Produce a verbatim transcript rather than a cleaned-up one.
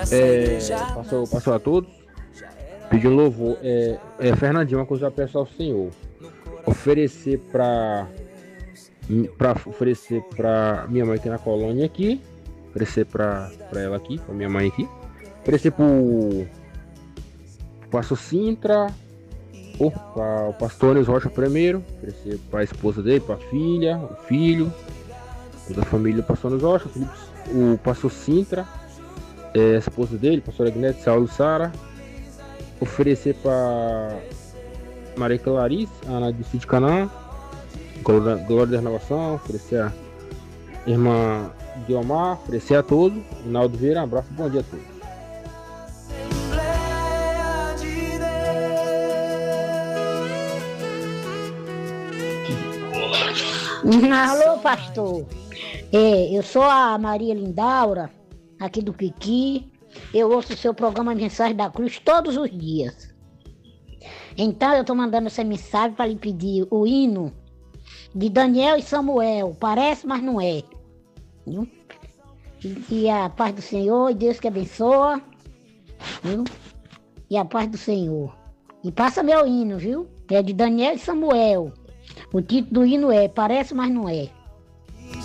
É, passou, passou a todos. Pediu louvor. É, é, Fernandinho, uma coisa eu peço ao Senhor. Oferecer para para oferecer para minha mãe aqui na colônia aqui. Oferecer para ela aqui, para minha mãe aqui. Oferecer pro pastor Sintra, para o pastor Anis Rocha primeiro. Oferecer para a esposa dele, para a filha, o filho, toda a família do pastor Anis Rocha, o pastor Sintra, é, a esposa dele, pastor Agnete, Saulo Sara. Oferecer para Maria Clarice, Ana de Cid Canaã, Glória, Glória da Renovação, oferecer a irmã Guilmar, oferecer a todos. Rinaldo Vieira, um abraço, bom dia a todos. Alô, pastor. É, eu sou a Maria Lindaura, aqui do Piqui. Eu ouço o seu programa Mensagem da Cruz todos os dias. Então eu estou mandando essa mensagem para lhe pedir o hino de Daniel e Samuel. Parece, mas não é. Viu? E, e a paz do Senhor, e Deus que abençoa. Viu? E a paz do Senhor. E passa meu hino, viu? É de Daniel e Samuel. O título do hino é Parece, mas não é.